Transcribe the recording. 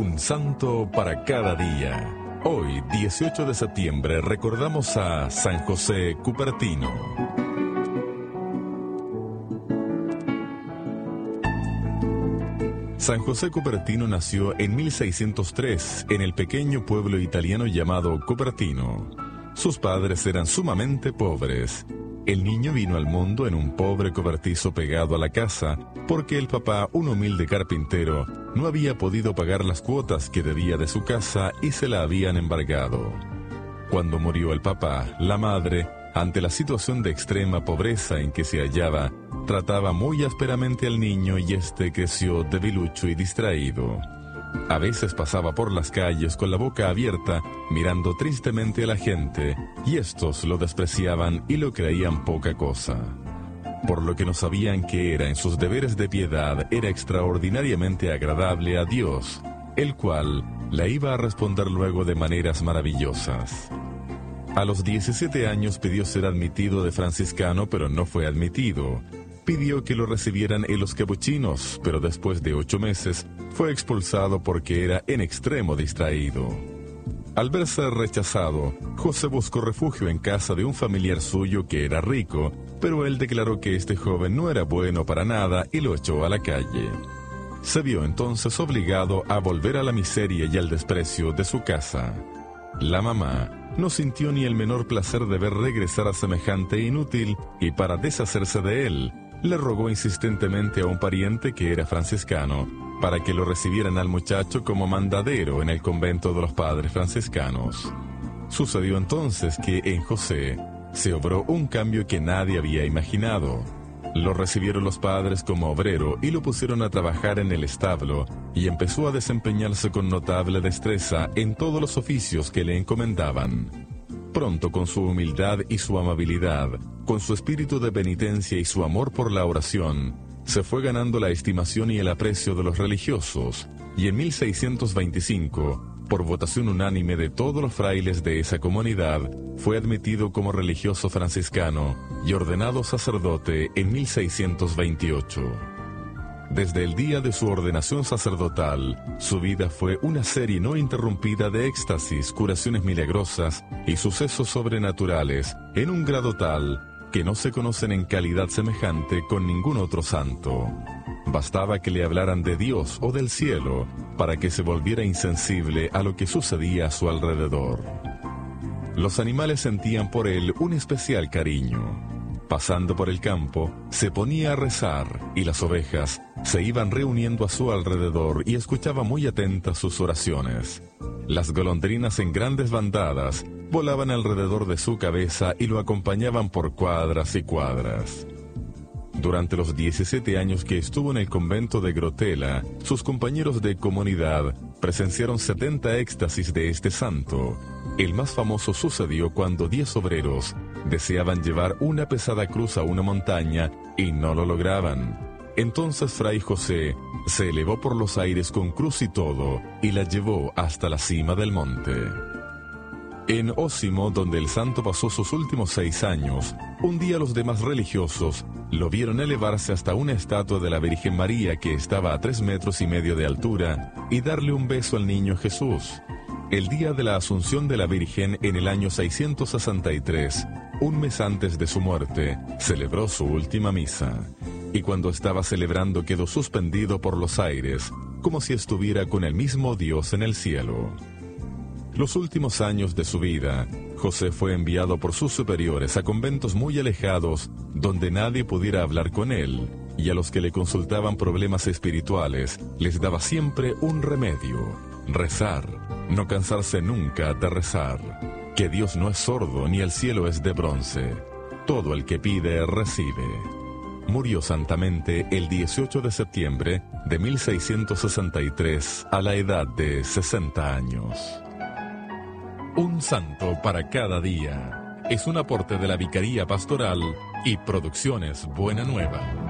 Un santo para cada día. Hoy, 18 de septiembre, recordamos a San José Cupertino. San José Cupertino nació en 1603 en el pequeño pueblo italiano llamado Cupertino. Sus padres eran sumamente pobres. El niño vino al mundo en un pobre cobertizo pegado a la casa, porque el papá, un humilde carpintero, no había podido pagar las cuotas que debía de su casa y se la habían embargado. Cuando murió el papá, la madre, ante la situación de extrema pobreza en que se hallaba, trataba muy ásperamente al niño y éste creció debilucho y distraído. A veces pasaba por las calles con la boca abierta, mirando tristemente a la gente, y estos lo despreciaban y lo creían poca cosa. Por lo que no sabían que en sus deberes de piedad era extraordinariamente agradable a Dios, el cual la iba a responder luego de maneras maravillosas. A los 17 años pidió ser admitido de franciscano, pero no fue admitido. Pidió que lo recibieran en los capuchinos, pero después de 8 meses fue expulsado porque era en extremo distraído. Al verse rechazado, José buscó refugio en casa de un familiar suyo que era rico, pero él declaró que este joven no era bueno para nada y lo echó a la calle. Se vio entonces obligado a volver a la miseria y al desprecio de su casa. La mamá no sintió ni el menor placer de ver regresar a semejante inútil y para deshacerse de él, le rogó insistentemente a un pariente que era franciscano para que lo recibieran al muchacho como mandadero en el convento de los padres franciscanos. Sucedió entonces que en José se obró un cambio que nadie había imaginado. Lo recibieron los padres como obrero y lo pusieron a trabajar en el establo y empezó a desempeñarse con notable destreza en todos los oficios que le encomendaban. Pronto, con su humildad y su amabilidad, con su espíritu de penitencia y su amor por la oración, se fue ganando la estimación y el aprecio de los religiosos, y en 1625, por votación unánime de todos los frailes de esa comunidad, fue admitido como religioso franciscano y ordenado sacerdote en 1628. Desde el día de su ordenación sacerdotal, su vida fue una serie no interrumpida de éxtasis, curaciones milagrosas y sucesos sobrenaturales en un grado tal que no se conocen en calidad semejante con ningún otro santo. Bastaba que le hablaran de Dios o del cielo para que se volviera insensible a lo que sucedía a su alrededor. Los animales sentían por él un especial cariño. Pasando por el campo, se ponía a rezar y las ovejas se iban reuniendo a su alrededor y escuchaba muy atentas sus oraciones. Las golondrinas en grandes bandadas volaban alrededor de su cabeza y lo acompañaban por cuadras y cuadras. Durante los 17 años que estuvo en el convento de Grotela, sus compañeros de comunidad presenciaron 70 éxtasis de este santo. El más famoso sucedió cuando 10 obreros deseaban llevar una pesada cruz a una montaña y no lo lograban. Entonces Fray José se elevó por los aires con cruz y todo y la llevó hasta la cima del monte. En Osimo, donde el santo pasó sus últimos 6 años, un día los demás religiosos lo vieron elevarse hasta una estatua de la Virgen María que estaba a 3,5 metros de altura y darle un beso al niño Jesús. El día de la Asunción de la Virgen en el año 663, un mes antes de su muerte, celebró su última misa. Y cuando estaba celebrando quedó suspendido por los aires, como si estuviera con el mismo Dios en el cielo. Los últimos años de su vida, José fue enviado por sus superiores a conventos muy alejados, donde nadie pudiera hablar con él, y a los que le consultaban problemas espirituales, les daba siempre un remedio: rezar, no cansarse nunca de rezar, que Dios no es sordo ni el cielo es de bronce, todo el que pide recibe. Murió santamente el 18 de septiembre de 1663 a la edad de 60 años. Un santo para cada día es un aporte de la Vicaría Pastoral y Producciones Buena Nueva.